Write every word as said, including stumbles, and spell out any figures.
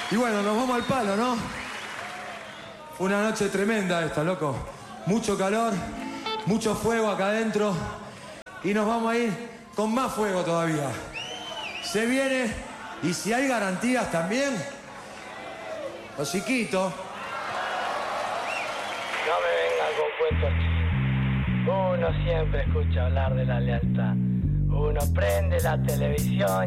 Y bueno, nos vamos al palo, ¿no? Fue una noche tremenda esta, loco. Mucho calor, mucho fuego acá adentro. Y nos vamos a ir con más fuego todavía. Se viene, y si hay garantías también, los chiquitos. No me vengan con cuentos chinos. Uno siempre escucha hablar de la lealtad. Uno prende la televisión